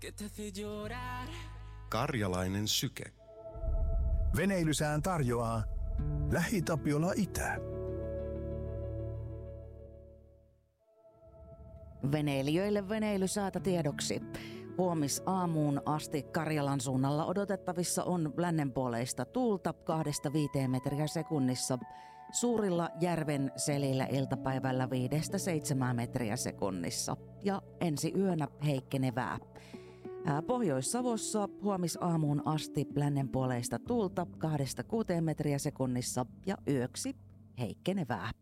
Karjalainen syke. Veneilysään tarjoaa LähiTapiola Itä. Veneilijöille veneilysäätä tiedoksi. Huomisaamuun asti Karjalan suunnalla odotettavissa on lännenpuoleista tuulta 2-5 metriä sekunnissa. Suurilla järven selillä iltapäivällä 5-7 metriä sekunnissa ja ensi yönä heikkenevää. Pohjois-Savossa huomisaamuun asti lännenpuoleista tuulta 2-6 metriä sekunnissa ja yöksi heikkenevää.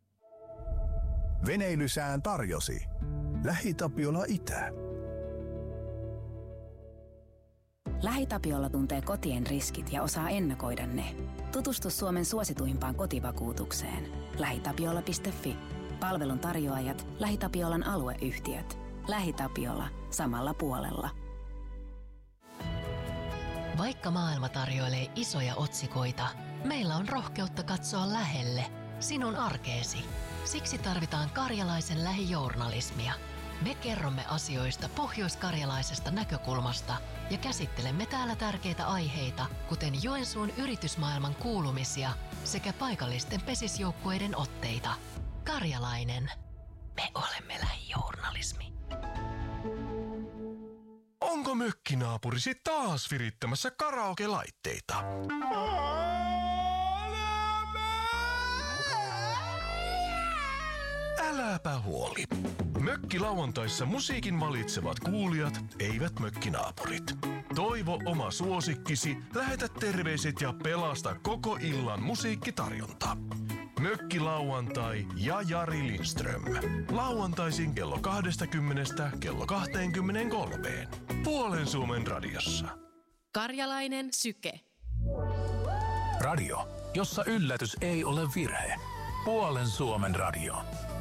Veneilysään tarjosi LähiTapiola Itä. LähiTapiola tuntee kotien riskit ja osaa ennakoida ne. Tutustu Suomen suosituimpaan kotivakuutukseen. LähiTapiola.fi. Palvelun tarjoajat, LähiTapiolan alueyhtiöt. LähiTapiola. Samalla puolella. Vaikka maailma tarjoilee isoja otsikoita, meillä on rohkeutta katsoa lähelle, sinun arkeesi. Siksi tarvitaan karjalaisen lähijournalismia. Me kerromme asioista pohjoiskarjalaisesta näkökulmasta ja käsittelemme täällä tärkeitä aiheita, kuten Joensuun yritysmaailman kuulumisia sekä paikallisten pesisjoukkueiden otteita. Karjalainen. Me olemme lähijournalismi. Onko mökkinaapurisi taas virittämässä karaoke-laitteita? Äläpä huoli. Mökkilauantaissa musiikin valitsevat kuulijat, eivät mökkinaapurit. Toivo oma suosikkisi, lähetä terveiset ja pelasta koko illan musiikkitarjonta. Mökkilauantai ja Jari Lindström. Lauantaisin kello 20 kello 23. Puolen Suomen radiossa. Karjalainen syke. Radio, jossa yllätys ei ole virhe. Puolen Suomen radio.